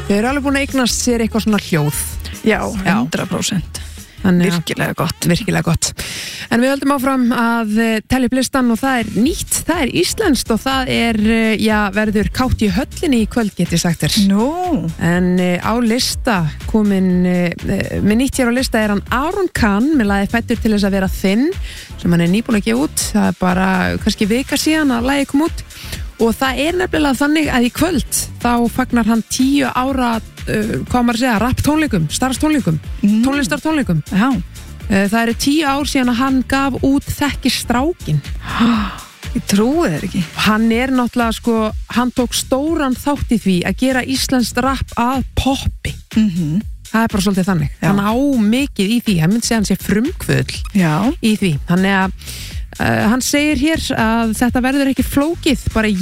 Þau eru alveg búin að eignast sér eitthvað svona hljóð. Já, 100%. Virkilega gott. En við höldum áfram að telja upp listan og það er nýtt, það er íslenskt og það er, verður kátt í höllinni í kvöld, get ég sagt þér. En á lista með nýtt hér á lista er hann Aron Kahn með lagið Fæddur til þess að vera þinn sem hann er nýbúin að gefa út. Það er bara kannski vika síðan að lagið kom út og það er nefnilega þannig að í kvöld þá fagnar hann 10 ára rap tónleikum, starfstónleikum, tónlistartónleikum. Já. Það eru 10 ár síðan að hann gaf út Þekki strákin. Ég trúi þér ekki. Hann er náttúrulega hann tók stóran þátt í því að gera íslenskt rap að poppi. Það er bara svolítið þannig. Já. Hann á mikið í því, hann myndi segja hann sé frumkvöðl í því. Þannig að hann segir hér að þetta verður ekki flókið, bara